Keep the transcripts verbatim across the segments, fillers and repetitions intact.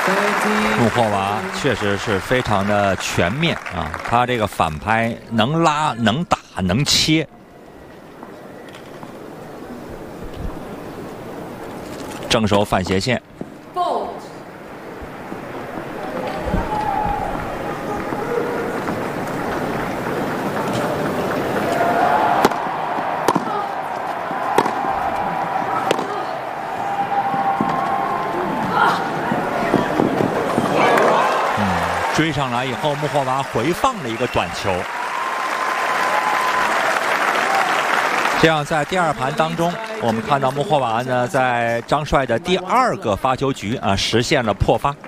穆霍娃确实是非常的全面啊，他这个反拍能拉、能打、能切。正手反斜线。追上来以后，穆霍娃回放了一个短球，这样在第二盘当中，我们看到穆霍娃呢在张帅的第二个发球局啊实现了破发。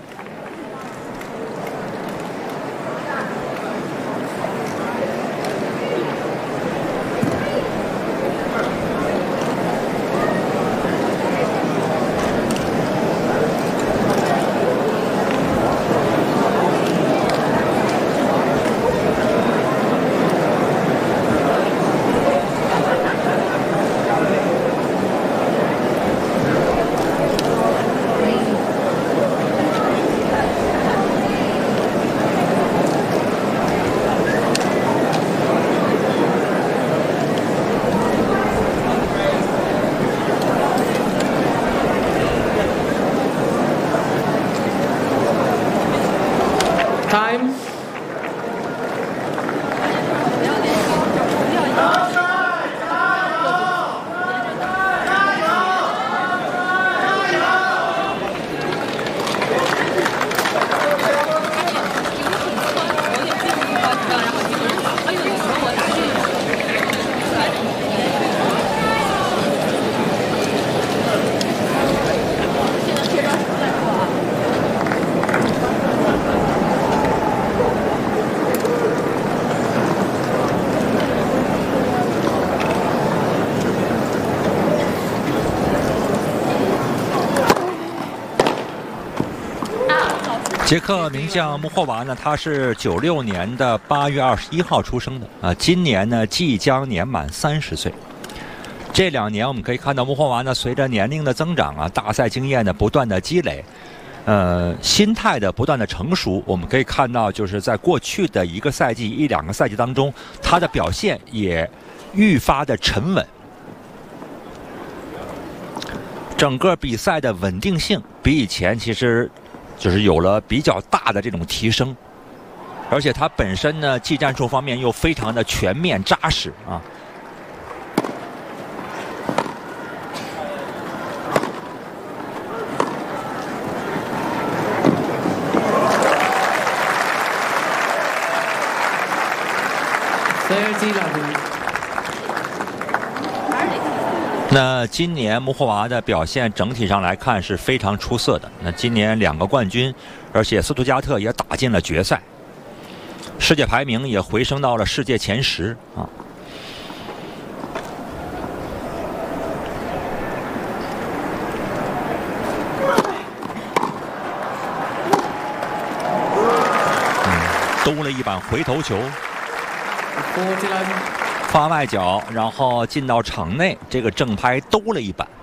捷克名将穆霍娃呢，他是九六年的八月二十一号出生的啊，今年呢即将年满三十岁。这两年我们可以看到穆霍娃呢，随着年龄的增长啊，大赛经验的不断的积累，呃，心态的不断的成熟，我们可以看到就是在过去的一个赛季、一两个赛季当中，他的表现也愈发的沉稳。整个比赛的稳定性比以前其实就是有了比较大的这种提升，而且他本身呢技战术方面又非常的全面扎实啊。那今年穆霍娃的表现整体上来看是非常出色的。那今年两个冠军，而且斯图加特也打进了决赛，世界排名也回升到了世界前十啊。嗯，兜了一板回头球。发外角，然后进到场内，这个正拍兜了一板。